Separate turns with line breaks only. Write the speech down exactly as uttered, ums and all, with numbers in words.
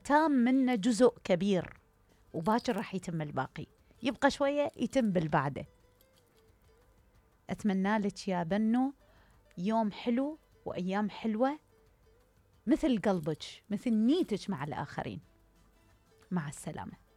تام منه جزء كبير، وباكر راح يتم الباقي، يبقى شوية يتم بالبعده. أتمنى لك يا بنو يوم حلو وأيام حلوة مثل قلبك، مثل نيتك مع الآخرين. مع السلامة.